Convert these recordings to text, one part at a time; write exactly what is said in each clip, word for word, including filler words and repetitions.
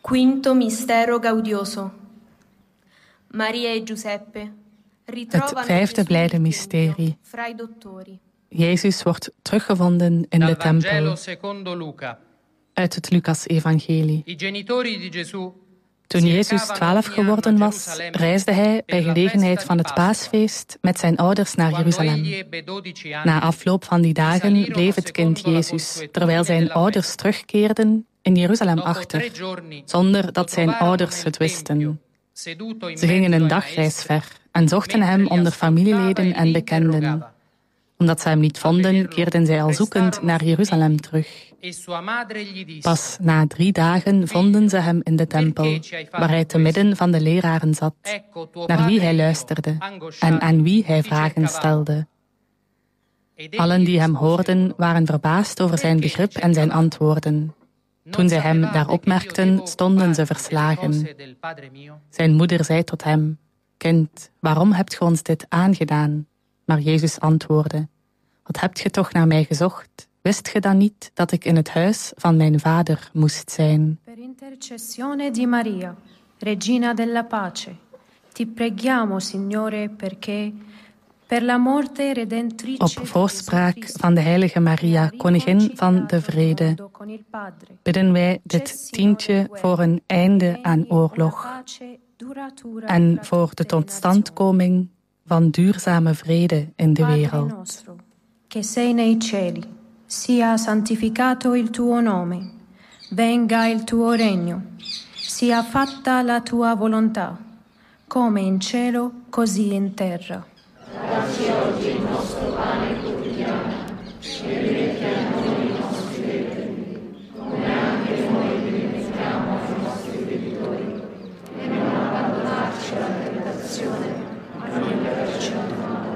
Quinto mistero gaudioso. Maria e Giuseppe ritrovano Het vijfde blijde mysterie. fra i dottori. Jezus wordt teruggevonden in de tempel. Vangelo secondo Luca. Uit het Lucas-evangelie. I genitori di Gesù. Toen Jezus twaalf geworden was, reisde hij bij gelegenheid van het paasfeest met zijn ouders naar Jeruzalem. Na afloop van die dagen bleef het kind Jezus, terwijl zijn ouders terugkeerden, in Jeruzalem achter, zonder dat zijn ouders het wisten. Ze gingen een dagreis ver en zochten hem onder familieleden en bekenden. Omdat ze hem niet vonden, keerden zij al zoekend naar Jeruzalem terug. Pas na drie dagen vonden ze hem in de tempel, waar hij te midden van de leraren zat, naar wie hij luisterde en aan wie hij vragen stelde. Allen die hem hoorden, waren verbaasd over zijn begrip en zijn antwoorden. Toen zij hem daar opmerkten, stonden ze verslagen. Zijn moeder zei tot hem: "Kind, waarom hebt ge ons dit aangedaan?" Maar Jezus antwoordde: "Wat hebt ge toch naar mij gezocht? Wist ge dan niet dat ik in het huis van mijn vader moest zijn?" Per intercessione di Maria, Regina della Pace, ti preghiamo, Signore, perché per la morte redentrice. Op voorspraak van de heilige Maria, koningin van de vrede, bidden wij dit tientje voor een einde aan oorlog en voor de totstandkoming van duurzame vrede in de wereld. Che sei nei cieli, sia santificato il tuo nome, venga il tuo regno, sia fatta la tua volontà, come in cielo, così in terra. Dacci oggi il nostro pane quotidiano, e rimetti a noi i nostri debiti, come anche noi dimentichiamo ai nostri debitori, e non abbandonarci alla tentazione, ma liberarci dal male.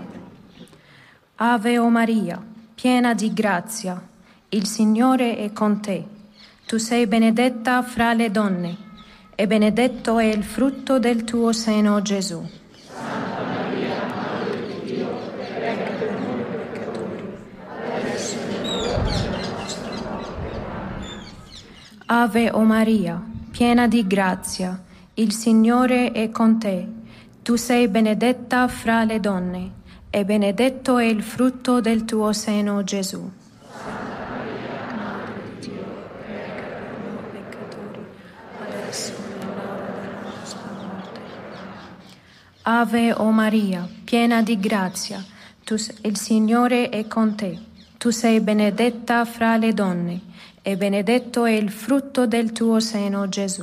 Ave o Maria, piena di grazia, il Signore è con te. Tu sei benedetta fra le donne, e benedetto è il frutto del tuo seno, Gesù. Santa Maria, Madre di Dio, prega per noi peccatori, adesso è l'ora della nostra morte. Ave o Maria, piena di grazia, il Signore è con te. Tu sei benedetta fra le donne, e benedetto è il frutto del tuo seno, Gesù. Santa Maria, Madre di Dio, prega per noi peccatori, adesso è l'ora della nostra morte. Ave o Maria, piena di grazia, tu, il Signore è con te. Tu sei benedetta fra le donne, e benedetto è il frutto del tuo seno, Gesù.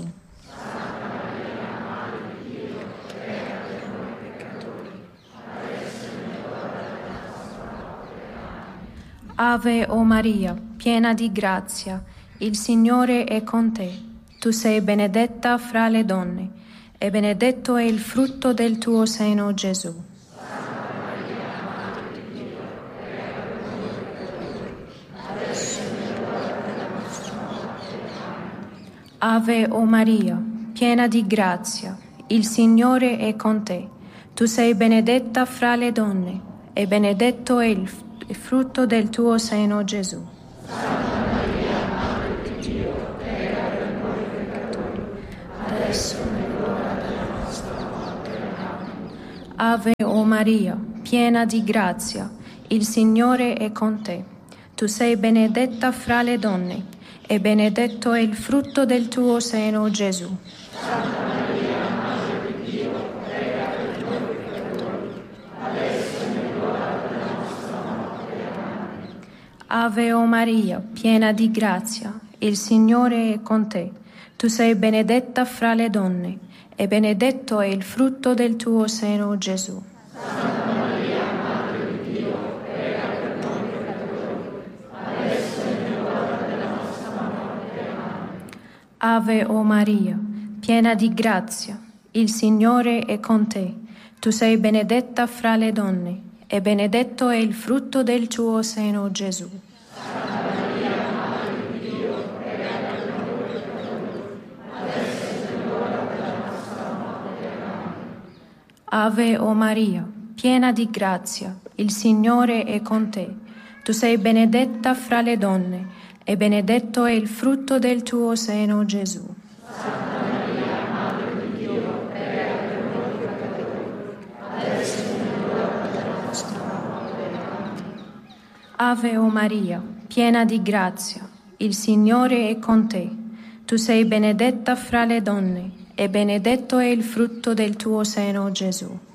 Ave o Maria, piena di grazia, il Signore è con te. Tu sei benedetta fra le donne, e benedetto è il frutto del tuo seno, Gesù. Santa Maria, Madre di Dio, prega per noi peccatori, adesso è l'ora della nostra morte. Ave o Maria, piena di grazia, il Signore è con te. Tu sei benedetta fra le donne, e benedetto è il il frutto del tuo seno, Gesù. Santa Maria, Madre di Dio, prega per noi peccatori, adesso è l'ora della nostra morte. Ave o Maria, piena di grazia, il Signore è con te. Tu sei benedetta fra le donne, e benedetto è il frutto del tuo seno, Gesù. Santa Maria, Madre di Dio, prega per noi peccatori, adesso è l'ora della nostra morte. Ave o Maria, piena di grazia, il Signore è con te. Tu sei benedetta fra le donne, e benedetto è il frutto del tuo seno, Gesù. Santa Maria, Madre di Dio, prega per noi peccatori, adesso è l'ora della nostra morte. Ave o Maria, piena di grazia, il Signore è con te. Tu sei benedetta fra le donne, e benedetto è il frutto del tuo seno, Gesù. Santa Maria, Madre di Dio, prega per noi peccatori, adesso è l'ora della nostra morte. Ave o Maria, piena di grazia, il Signore è con te. Tu sei benedetta fra le donne, e benedetto è il frutto del tuo seno, Gesù. Santa Maria, Madre di Dio, prega per noi peccatori, adesso è l'ora della nostra morte. Amen. Ave o Maria, piena di grazia, il Signore è con te. Tu sei benedetta fra le donne, e benedetto è il frutto del tuo seno, Gesù.